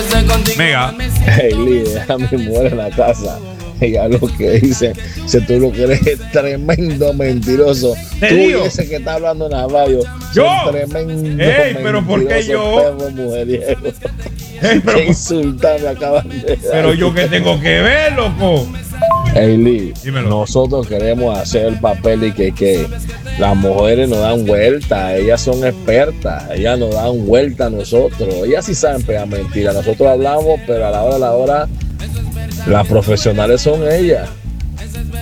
Mega. Hey, Lee, deja mi mujer en la casa. Ella lo que dice, si tú lo que eres es tremendo mentiroso. Te Tú y digo. ese que está hablando en la radio. Yo. Son tremendo Ey, pero ¿por qué yo? perro mujeriego. Ey, Qué insultar me acaban de dar. pero yo que tengo que ver, loco. Hey, Lee, Dímelo. nosotros queremos hacer el papel y que las mujeres nos dan vuelta, ellas son expertas, ellas nos dan vuelta a nosotros, ellas sí saben pegar mentiras, nosotros hablamos, pero a la hora, las profesionales son ellas.